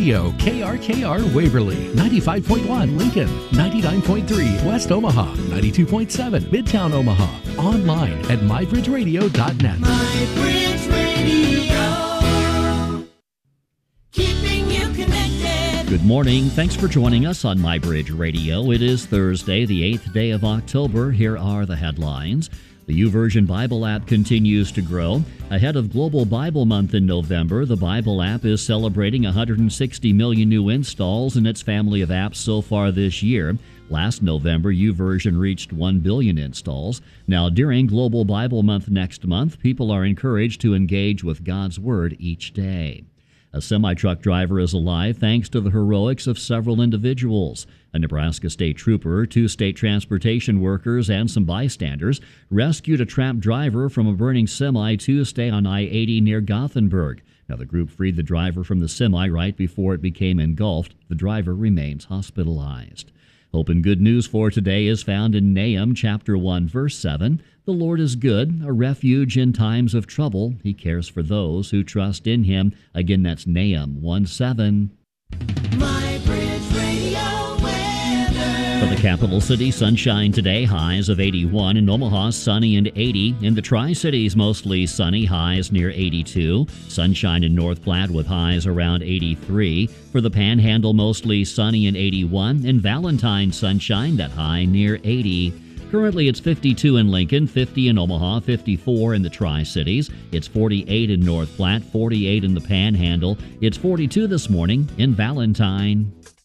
Radio, KRKR Waverly, 95.1 Lincoln, 99.3 West Omaha, 92.7 Midtown Omaha. Online at mybridgeradio.net. MyBridge Radio, keeping you connected. Good morning. Thanks for joining us on MyBridge Radio. It is Thursday, the 8th day of October. Here are the headlines. The YouVersion Bible app continues to grow. Ahead of Global Bible Month in November, the Bible app is celebrating 160 million new installs in its family of apps so far this year. Last November, YouVersion reached 1 billion installs. Now, during Global Bible Month next month, people are encouraged to engage with God's Word each day. A semi-truck driver is alive thanks to the heroics of several individuals. A Nebraska state trooper, 2 state transportation workers, and some bystanders rescued a trapped driver from a burning semi Tuesday on I-80 near Gothenburg. Now, the group freed the driver from the semi right before it became engulfed. The driver remains hospitalized. Hope and good news for today is found in Nahum chapter 1, verse 7. The Lord is good, a refuge in times of trouble. He cares for those who trust in Him. Again, that's Nahum 1:7. MyBridge Radio weather. For the capital city, sunshine today, highs of 81. In Omaha, sunny and 80. In the Tri-Cities, mostly sunny, highs near 82. Sunshine in North Platte with highs around 83. For the Panhandle, mostly sunny and 81. In Valentine, sunshine, that high near 80. Currently, it's 52 in Lincoln, 50 in Omaha, 54 in the Tri-Cities. It's 48 in North Platte, 48 in the Panhandle. It's 42 this morning in Valentine.